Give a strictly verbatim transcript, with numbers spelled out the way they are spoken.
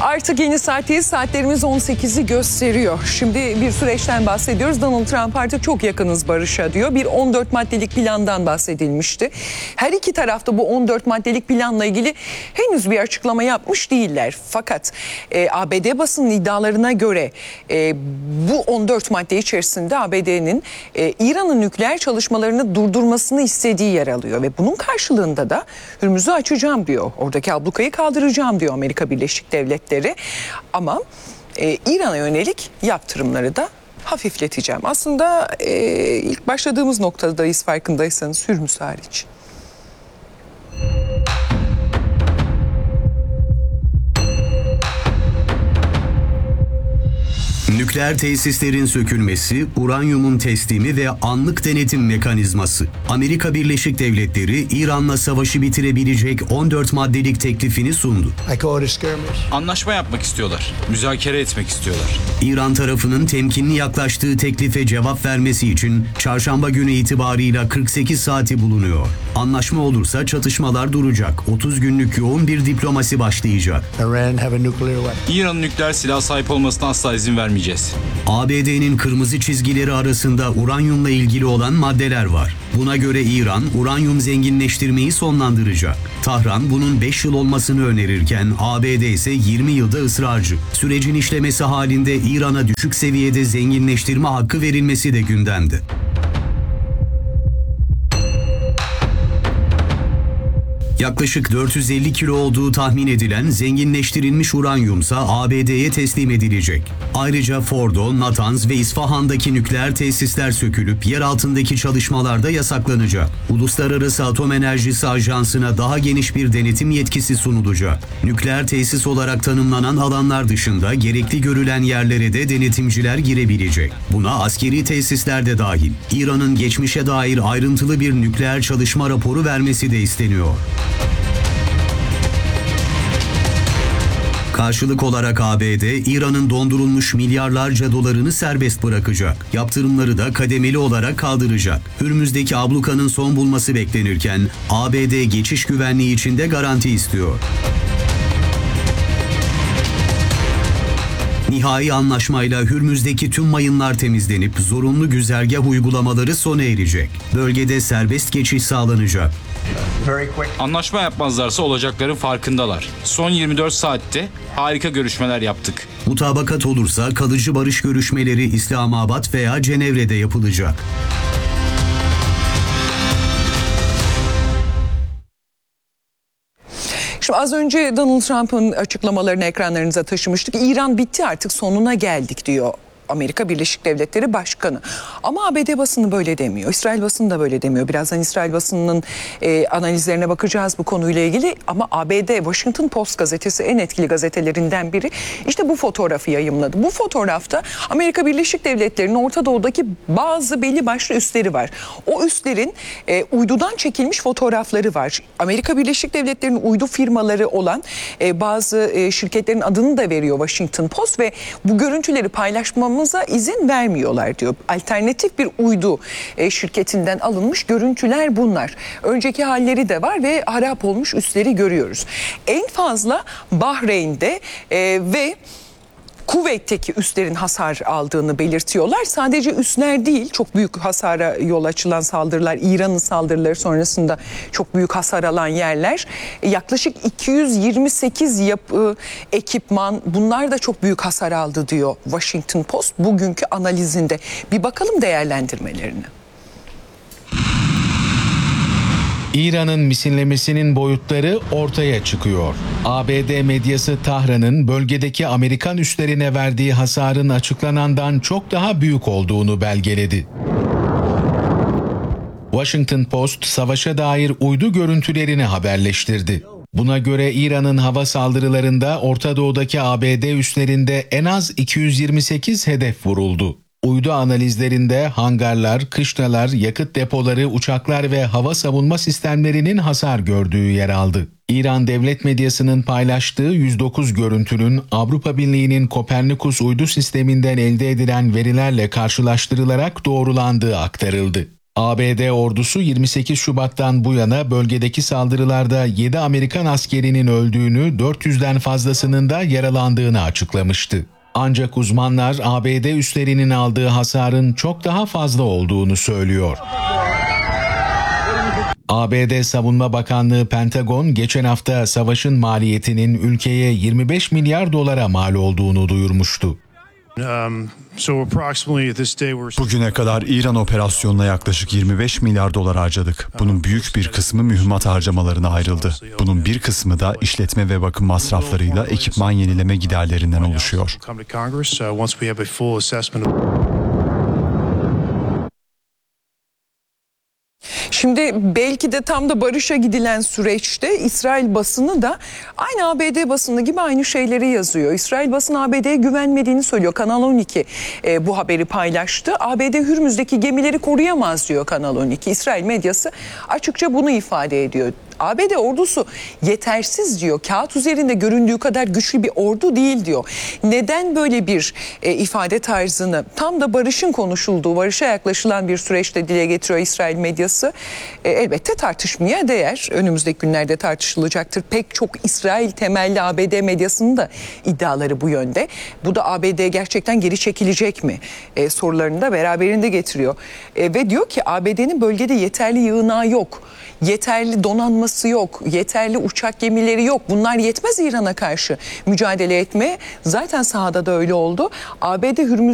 Artık yeni saatteyiz. Saatlerimiz on sekizi gösteriyor. Şimdi bir süreçten bahsediyoruz. Donald Trump artık çok yakınız barışa diyor. Bir on dört maddelik plandan bahsedilmişti. Her iki tarafta bu on dört maddelik planla ilgili henüz bir açıklama yapmış değiller. Fakat e, A B D basının iddialarına göre e, bu on dört madde içerisinde A B D'nin e, İran'ın nükleer çalışmalarını durdurmasını istediği yer alıyor. Ve bunun karşılığında da Hürmüz'ü açacağım diyor. Oradaki ablukayı kaldıracağım diyor Amerika Birleşik Devletleri. Ama e, İran'a yönelik yaptırımları da hafifleteceğim. Aslında e, ilk başladığımız noktadayız farkındaysanız, Hürmüz hariç. Nükleer tesislerin sökülmesi, uranyumun teslimi ve anlık denetim mekanizması. Amerika Birleşik Devletleri İran'la savaşı bitirebilecek on dört maddelik teklifini sundu. Anlaşma yapmak istiyorlar, müzakere etmek istiyorlar. İran tarafının temkinli yaklaştığı teklife cevap vermesi için çarşamba günü itibarıyla kırk sekiz saati bulunuyor. Anlaşma olursa çatışmalar duracak, otuz günlük yoğun bir diplomasi başlayacak. İran'ın nükleer silah sahip olmasına asla izin vermeyeceğiz. A B D'nin kırmızı çizgileri arasında uranyumla ilgili olan maddeler var. Buna göre İran, uranyum zenginleştirmeyi sonlandıracak. Tahran bunun beş yıl olmasını önerirken A B D ise yirmi yılda ısrarcı. Sürecin işlemesi halinde İran'a düşük seviyede zenginleştirme hakkı verilmesi de gündemde. Yaklaşık dört yüz elli kilo olduğu tahmin edilen zenginleştirilmiş uranyumsa A B D'ye teslim edilecek. Ayrıca Fordo, Natanz ve İsfahan'daki nükleer tesisler sökülüp yer altındaki çalışmalarda yasaklanacak. Uluslararası Atom Enerjisi Ajansı'na daha geniş bir denetim yetkisi sunulacak. Nükleer tesis olarak tanımlanan alanlar dışında gerekli görülen yerlere de denetimciler girebilecek. Buna askeri tesisler de dahil. İran'ın geçmişe dair ayrıntılı bir nükleer çalışma raporu vermesi de isteniyor. Karşılık olarak A B D, İran'ın dondurulmuş milyarlarca dolarını serbest bırakacak. Yaptırımları da kademeli olarak kaldıracak. Hürmüz'deki ablukanın son bulması beklenirken A B D geçiş güvenliği için de garanti istiyor. Nihai anlaşmayla Hürmüz'deki tüm mayınlar temizlenip zorunlu güzergah uygulamaları sona erecek. Bölgede serbest geçiş sağlanacak. Anlaşma yapmazlarsa olacakların farkındalar. Son yirmi dört saatte harika görüşmeler yaptık. Mutabakat olursa kalıcı barış görüşmeleri İslamabad veya Cenevre'de yapılacak. Şimdi az önce Donald Trump'ın açıklamalarını ekranlarınıza taşımıştık. İran bitti, artık sonuna geldik diyor Amerika Birleşik Devletleri Başkanı. Ama A B D basını böyle demiyor. İsrail basını da böyle demiyor. Birazdan İsrail basınının e, analizlerine bakacağız bu konuyla ilgili. Ama A B D Washington Post gazetesi en etkili gazetelerinden biri işte bu fotoğrafı yayımladı. Bu fotoğrafta Amerika Birleşik Devletleri'nin Orta Doğu'daki bazı belli başlı üsleri var. O üslerin e, uydudan çekilmiş fotoğrafları var. Amerika Birleşik Devletleri'nin uydu firmaları olan e, bazı e, şirketlerin adını da veriyor Washington Post ve bu görüntüleri paylaşmamız izin vermiyorlar diyor. Alternatif bir uydu e, şirketinden alınmış görüntüler bunlar. Önceki halleri de var ve harap olmuş üsleri görüyoruz. En fazla Bahreyn'de e, ve Kuveyt'teki üslerin hasar aldığını belirtiyorlar. Sadece üsler değil, çok büyük hasara yol açılan saldırılar, İran'ın saldırıları sonrasında çok büyük hasar alan yerler. Yaklaşık iki yüz yirmi sekiz yapı, ekipman, bunlar da çok büyük hasar aldı diyor Washington Post bugünkü analizinde. Bir bakalım değerlendirmelerine. İran'ın misillemesinin boyutları ortaya çıkıyor. A B D medyası Tahran'ın bölgedeki Amerikan üslerine verdiği hasarın açıklanandan çok daha büyük olduğunu belgeledi. Washington Post, savaşa dair uydu görüntülerini haberleştirdi. Buna göre İran'ın hava saldırılarında Orta Doğu'daki A B D üslerinde en az iki yüz yirmi sekiz hedef vuruldu. Uydu analizlerinde hangarlar, kışlalar, yakıt depoları, uçaklar ve hava savunma sistemlerinin hasar gördüğü yer aldı. İran devlet medyasının paylaştığı yüz dokuz görüntünün Avrupa Birliği'nin Kopernikus uydu sisteminden elde edilen verilerle karşılaştırılarak doğrulandığı aktarıldı. A B D ordusu yirmi sekiz Şubat'tan bu yana bölgedeki saldırılarda yedi Amerikan askerinin öldüğünü, dört yüzden fazlasının da yaralandığını açıklamıştı. Ancak uzmanlar A B D üslerinin aldığı hasarın çok daha fazla olduğunu söylüyor. A B D Savunma Bakanlığı Pentagon geçen hafta savaşın maliyetinin ülkeye yirmi beş milyar dolara mal olduğunu duyurmuştu. Bugüne kadar İran operasyonuna yaklaşık yirmi beş milyar dolar harcadık. Bunun büyük bir kısmı mühimmat harcamalarına ayrıldı. Bunun bir kısmı da işletme ve bakım masraflarıyla ekipman yenileme giderlerinden oluşuyor. Şimdi belki de tam da barışa gidilen süreçte İsrail basını da aynı A B D basını gibi aynı şeyleri yazıyor. İsrail basını A B D'ye güvenmediğini söylüyor. Kanal on iki e, bu haberi paylaştı. A B D Hürmüz'deki gemileri koruyamaz diyor Kanal on iki. İsrail medyası açıkça bunu ifade ediyor. A B D ordusu yetersiz diyor. Kağıt üzerinde göründüğü kadar güçlü bir ordu değil diyor. Neden böyle bir e, ifade tarzını tam da barışın konuşulduğu, barışa yaklaşılan bir süreçte dile getiriyor İsrail medyası? E, elbette tartışmaya değer. Önümüzdeki günlerde tartışılacaktır. Pek çok İsrail temelli A B D medyasının da iddiaları bu yönde. Bu da A B D gerçekten geri çekilecek mi? E, sorularını da beraberinde getiriyor. E, ve diyor ki A B D'nin bölgede yeterli yığınağı yok. Yeterli donanması yok, yeterli uçak gemileri yok. Bunlar yetmez İran'a karşı mücadele etmeye. Zaten sahada da öyle oldu. A B D Hürmüz